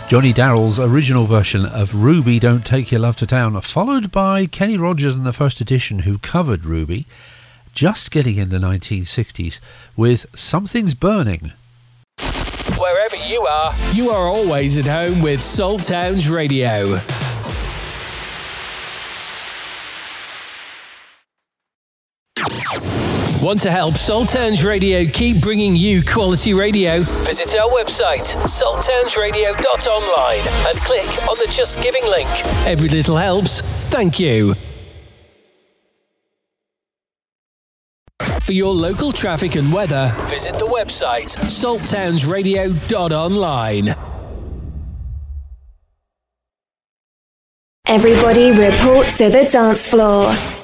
Johnny Darrell's original version of Ruby, Don't Take Your Love to Town, followed by Kenny Rogers in the first edition, who covered Ruby, just getting in the 1960s with Something's Burning. Wherever you are always at home with Salt Towns Radio. Want to help Salt Towns Radio keep bringing you quality radio? Visit our website, salttownsradio.online, and click on the Just Giving link. Every little helps. Thank you. For your local traffic and weather, visit the website, salttownsradio.online. Everybody report to the dance floor.